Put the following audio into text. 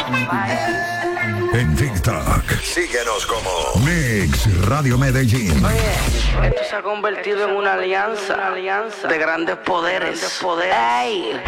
En TikTok, síguenos como Mix Radio Medellín. Oye, esto se ha convertido en una alianza de grandes poderes. ¡Ey!